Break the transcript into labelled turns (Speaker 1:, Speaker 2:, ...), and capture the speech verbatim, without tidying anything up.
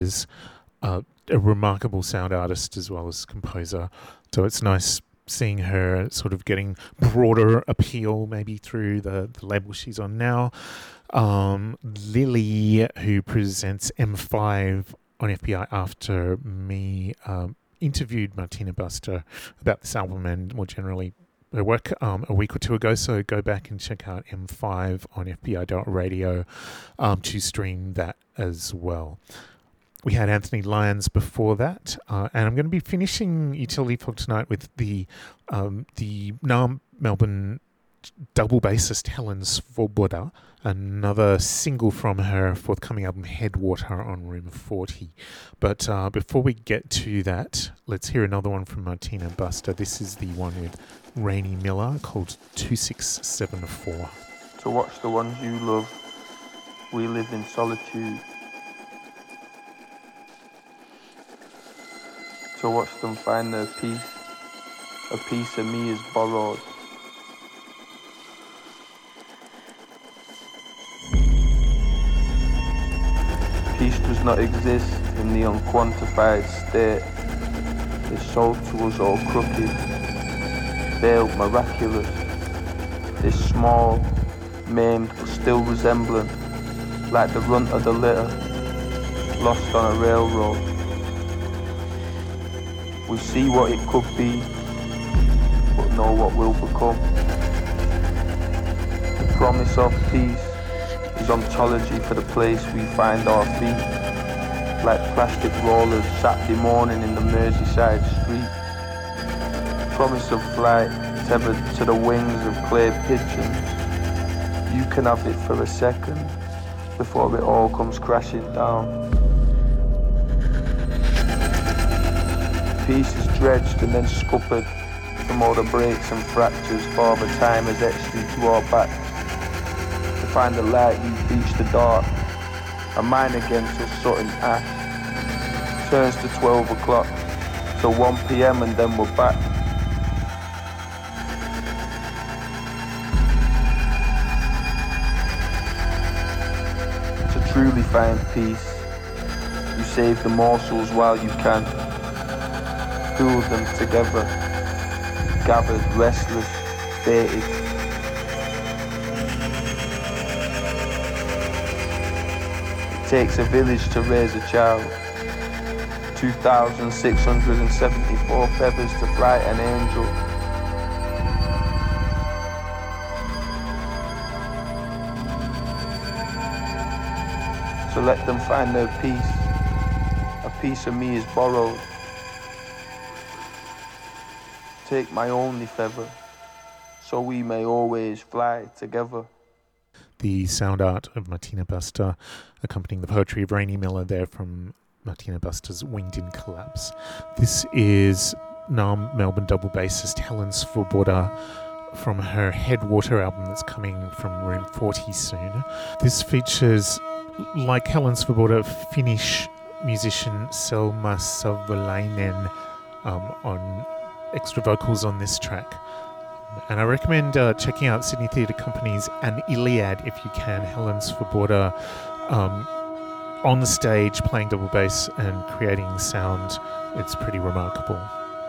Speaker 1: is uh, a remarkable sound artist as well as composer. So it's nice seeing her sort of getting broader appeal maybe through the, the label she's on now. Um, Lily, who presents M five on F B I after me, um, interviewed Martina Buster about this album and more generally her work um, a week or two ago, so go back and check out M five on F B I dot radio um, to stream that as well. We had Anthony Lyons before that, uh, and I'm going to be finishing Utility Fog tonight with the um, the now Melbourne double bassist Helen Svoboda, another single from her forthcoming album Headwater on Room forty. But uh, before we get to that, let's hear another one from Martina Buster. This is the one with Rainy Miller called two six seven four.
Speaker 2: To watch the ones you love, we live in solitude. To watch them find their peace, a piece of me is borrowed. Peace does not exist in the unquantified state. It's sold to us all crooked, veiled miraculous. It's small, maimed but still resembling, like the runt of the litter, lost on a railroad. We see what it could be, but know what will become. The promise of peace is ontology for the place we find our feet, like plastic rollers Saturday morning in the Merseyside street. Promise of flight tethered to the wings of clay pigeons. You can have it for a second before it all comes crashing down. Peace is dredged and then scuppered from all the breaks and fractures Father Time has etched into our backs. To find the light you reach the dark, a mine again till Sutton Ash. Turns to twelve o'clock, till one p.m. and then we're back. To truly find peace, you save the morsels while you can. Pooled them together, gathered, restless, baited. It takes a village to raise a child. two thousand six hundred seventy-four feathers to fly an angel. So let them find their peace. A piece of me is borrowed. Take my only feather, so we may always fly together.
Speaker 1: The sound art of Martina Buster, accompanying the poetry of Rainy Miller there from Martina Buster's Winged In Collapse. This is now Melbourne double bassist Helen Svoboda from her Headwater album that's coming from Room forty soon. This features, like Helen Svoboda, Finnish musician Selma Savolainen um, on extra vocals on this track. And I recommend uh, checking out Sydney Theatre Company's An Iliad if you can. Helen Svoboda um, on the stage playing double bass and creating sound. It's pretty remarkable.